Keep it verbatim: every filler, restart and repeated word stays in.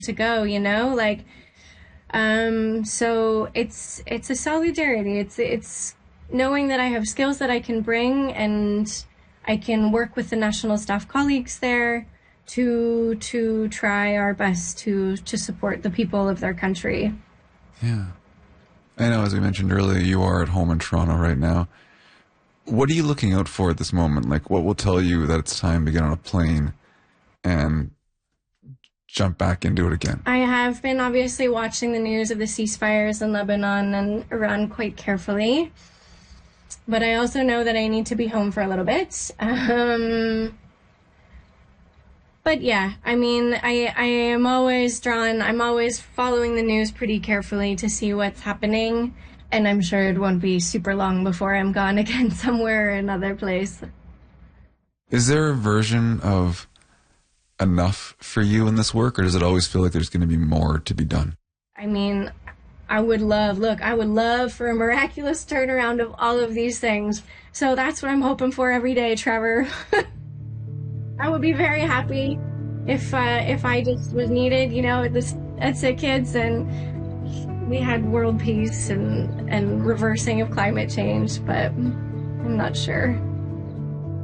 to go, you know, like, um, so it's, it's a solidarity. It's, it's knowing that I have skills that I can bring, and I can work with the national staff colleagues there to, to try our best to, to support the people of their country. Yeah. I know, as we mentioned earlier, you are at home in Toronto right now. What are you looking out for at this moment? Like, what will tell you that it's time to get on a plane and jump back into it again? I have been obviously watching the news of the ceasefires in Lebanon and Iran quite carefully, but I also know that I need to be home for a little bit. Um, but yeah, I mean, I, I am always drawn, I'm always following the news pretty carefully to see what's happening, and I'm sure it won't be super long before I'm gone again somewhere or another place. Is there a version of enough for you in this work, or does it always feel like there's going to be more to be done? I mean, I would love, look, I would love for a miraculous turnaround of all of these things. So that's what I'm hoping for every day, Trevor. I would be very happy if uh, if I just was needed, you know, at this at Sick Kids, and we had world peace and, and reversing of climate change, but I'm not sure.